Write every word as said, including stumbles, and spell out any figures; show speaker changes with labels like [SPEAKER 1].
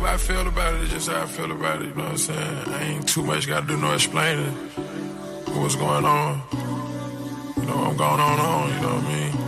[SPEAKER 1] however I feel about it, it's just how I feel about it, you know what I'm saying? I ain't too much got to do no explaining what's going on. You know, I'm going on on, you know what I mean?